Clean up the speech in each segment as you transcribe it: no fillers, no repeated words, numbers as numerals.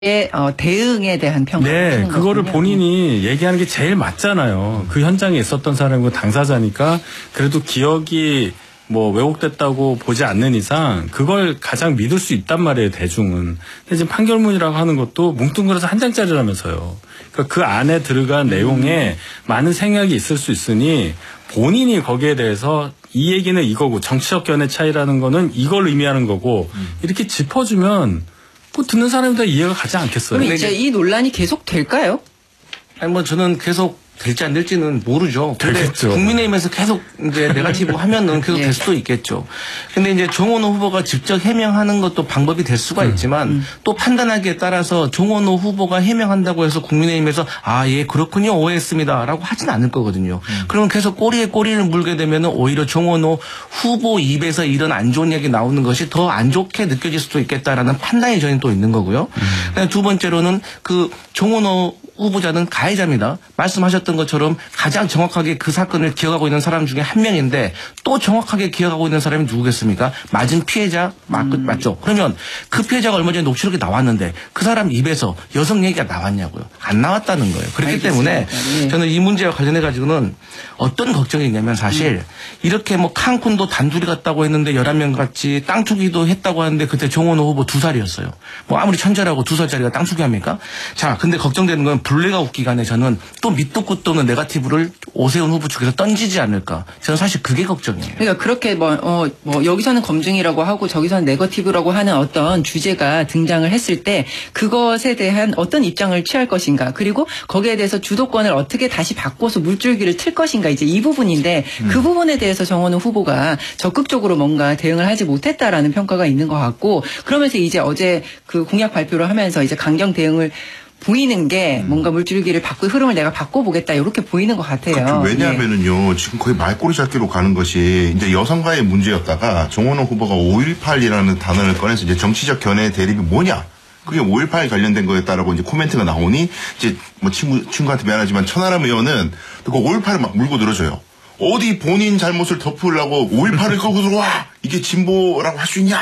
대응에 대한 평가를 네, 그거를 본인이 얘기하는 게 제일 맞잖아요. 그 현장에 있었던 사람이고 당사자니까 그래도 기억이 뭐 왜곡됐다고 보지 않는 이상 그걸 가장 믿을 수 있단 말이에요, 대중은. 근데 지금 판결문이라고 하는 것도 뭉뚱그려서 한 장짜리라면서요. 그러니까 그 안에 들어간 내용에 많은 생각이 있을 수 있으니 본인이 거기에 대해서 이 얘기는 이거고 정치적 견해 차이라는 거는 이걸 의미하는 거고 이렇게 짚어주면 뭐 듣는 사람이 다 이해가 가지 않겠어요. 그럼 이제 이 논란이 계속 될까요? 아니 뭐 저는 계속 될지 안 될지는 모르죠. 근데 되겠죠. 국민의힘에서 계속 이제 네거티브 하면은 계속 될 수도 있겠죠. 근데 이제 정원호 후보가 직접 해명하는 것도 방법이 될 수가 있지만 또 판단하기에 따라서 정원호 후보가 해명한다고 해서 국민의힘에서 아, 예, 그렇군요. 오해했습니다라고 하진 않을 거거든요. 그러면 계속 꼬리에 꼬리를 물게 되면은 오히려 정원호 후보 입에서 이런 안 좋은 얘기 나오는 것이 더 안 좋게 느껴질 수도 있겠다라는 판단이 저희는 또 있는 거고요. 두 번째로는 그 정원호 후보자는 가해자입니다. 말씀하셨던 것처럼 가장 정확하게 그 사건을 기억하고 있는 사람 중에 한 명인데 또 정확하게 기억하고 있는 사람이 누구겠습니까? 맞은 피해자 맞죠? 그러면 그 피해자가 얼마 전에 녹취록이 나왔는데 그 사람 입에서 여성 얘기가 나왔냐고요? 안 나왔다는 거예요. 그렇기 때문에 저는 이 문제와 관련해 가지고는 어떤 걱정이 있냐면 사실 이렇게 뭐 칸쿤도 단둘이 갔다고 했는데 11명 같이 땅 투기도 했다고 하는데 그때 정원호 후보 2살이었어요. 뭐 아무리 천재라고 2살짜리가 땅 투기 합니까? 자, 근데 걱정되는 건 블랙아웃 기간에 저는 또 밑도 끝도 없는 네거티브를 오세훈 후보 측에서 던지지 않을까. 저는 사실 그게 걱정이에요. 그러니까 그렇게 뭐 여기서는 검증이라고 하고 저기서는 네거티브라고 하는 어떤 주제가 등장을 했을 때 그것에 대한 어떤 입장을 취할 것인가. 그리고 거기에 대해서 주도권을 어떻게 다시 바꿔서 물줄기를 틀 것인가. 이제 이 부분인데 그 부분에 대해서 정원호 후보가 적극적으로 뭔가 대응을 하지 못했다라는 평가가 있는 것 같고 그러면서 이제 어제 그 공약 발표를 하면서 이제 강경 대응을 보이는 게 뭔가 물줄기를 흐름을 내가 바꿔보겠다 이렇게 보이는 것 같아요. 그렇죠. 왜냐하면은요 지금 거의 말꼬리 잡기로 가는 것이 이제 여성과의 문제였다가 정원호 후보가 5.18이라는 단어를 꺼내서 이제 정치적 견해 대립이 뭐냐? 그게 5.18 관련된 거였다라고 이제 코멘트가 나오니 이제 뭐 친구한테 미안하지만 천하람 의원은 그 5.18을 막 물고 늘어져요. 어디 본인 잘못을 덮으려고 5.18을 끌고 들어와 이게 진보라고 할 수 있냐?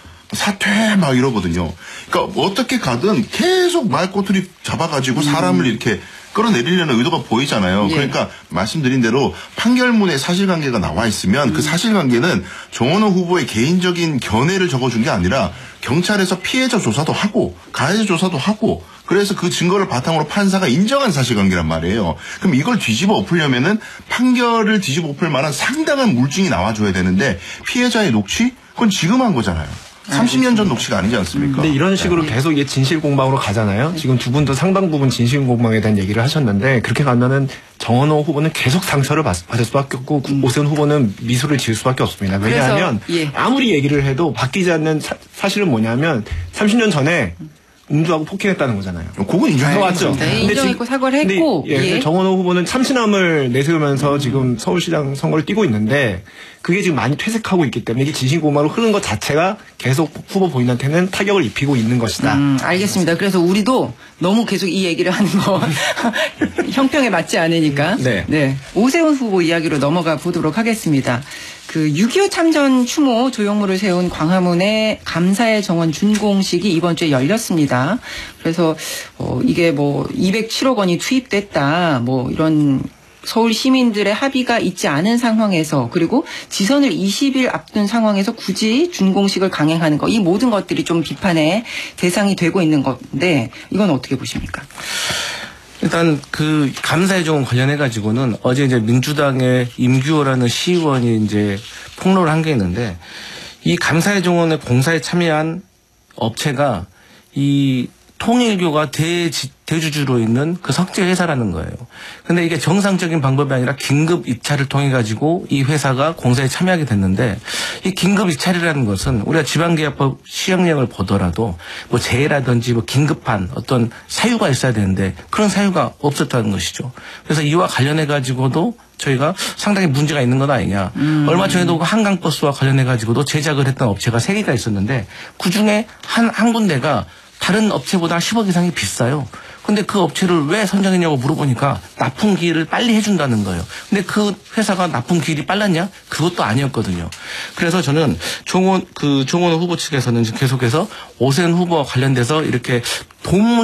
사퇴 막 이러거든요. 그러니까 어떻게 가든 계속 말꼬투리 잡아가지고 사람을 이렇게 끌어내리려는 의도가 보이잖아요. 그러니까 말씀드린 대로 판결문에 사실관계가 나와 있으면 그 사실관계는 정원호 후보의 개인적인 견해를 적어준 게 아니라 경찰에서 피해자 조사도 하고 가해자 조사도 하고 그래서 그 증거를 바탕으로 판사가 인정한 사실관계란 말이에요. 그럼 이걸 뒤집어 엎으려면은 판결을 뒤집어 엎을 만한 상당한 물증이 나와줘야 되는데 피해자의 녹취? 그건 지금 한 거잖아요. 30년 전 녹취가 아니지 않습니까? 근데 이런 식으로 계속 이게 진실 공방으로 가잖아요. 지금 두 분도 상당 부분 진실 공방에 대한 얘기를 하셨는데 그렇게 가면은 정원호 후보는 계속 상처를 받을 수밖에 없고 오세훈 후보는 미소를 지을 수밖에 없습니다. 왜냐하면 아무리 얘기를 해도 바뀌지 않는 사실은 뭐냐면 30년 전에 음주하고 폭행했다는 거잖아요. 그건 인정해왔죠. 네, 인정했고 사과를 했고. 근데 정원호 후보는 참신함을 내세우면서 지금 서울시장 선거를 뛰고 있는데 그게 지금 많이 퇴색하고 있기 때문에 이게 진실공방으로 흐르는 것 자체가 계속 후보 본인한테는 타격을 입히고 있는 것이다. 알겠습니다. 그래서 우리도 너무 계속 이 얘기를 하는 거 형평에 맞지 않으니까. 네. 오세훈 후보 이야기로 넘어가 보도록 하겠습니다. 그 6.25 참전 추모 조형물을 세운 광화문의 감사의 정원 준공식이 이번 주에 열렸습니다. 그래서 이게 뭐 207억 원이 투입됐다. 뭐 이런 서울 시민들의 합의가 있지 않은 상황에서 그리고 지선을 20일 앞둔 상황에서 굳이 준공식을 강행하는 거 이 모든 것들이 좀 비판의 대상이 되고 있는 건데 이건 어떻게 보십니까? 일단 그 감사의 정원 관련해 가지고는 어제 이제 민주당의 임규호라는 시의원이 이제 폭로를 한 게 있는데 이 감사의 정원의 공사에 참여한 업체가 이 통일교가 대주주로 있는 그 석재 회사라는 거예요. 근데 이게 정상적인 방법이 아니라 긴급 입찰을 통해 가지고 이 회사가 공사에 참여하게 됐는데 이 긴급 입찰이라는 것은 우리가 지방계약법 시행령을 보더라도 뭐 재해라든지 뭐 긴급한 어떤 사유가 있어야 되는데 그런 사유가 없었다는 것이죠. 그래서 이와 관련해 가지고도 저희가 상당히 문제가 있는 건 아니냐. 얼마 전에도 한강버스와 관련해 가지고도 제작을 했던 업체가 3개가 있었는데 그중에 한 군데가 다른 업체보다 10억 이상이 비싸요. 근데 그 업체를 왜 선정했냐고 물어보니까 납품 기일을 빨리 해준다는 거예요. 근데 그 회사가 납품 기일이 빨랐냐? 그것도 아니었거든요. 그래서 저는 종원호 후보 측에서는 계속해서 오세훈 후보와 관련돼서 이렇게 돈